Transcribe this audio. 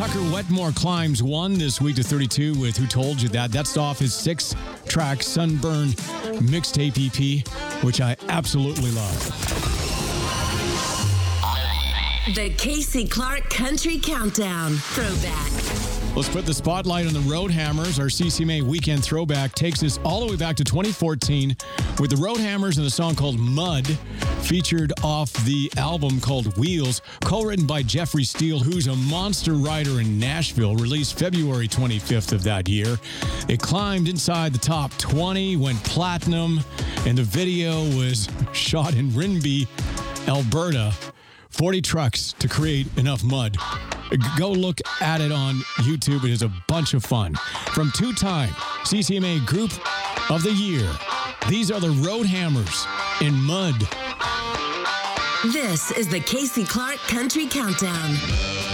Tucker Wetmore climbs 1 this week to 32 with Who Told You That. That's off his 6-track Sunburn mixtape EP, which I absolutely love. The Casey Clark Country Countdown Throwback. Let's put the spotlight on the Roadhammers. Our CCMA Weekend Throwback takes us all the way back to 2014 with the Roadhammers and a song called Mud, featured off the album called Wheels, co-written by Jeffrey Steele, who's a monster writer in Nashville, released February 25th of that year. It climbed inside the top 20, went platinum, and the video was shot in Rimbey, Alberta. 40 trucks to create enough mud. Go look at it on YouTube. It is a bunch of fun. From two-time CCMA Group of the Year, these are the Roadhammers in Mud. This is the Casey Clark Country Countdown.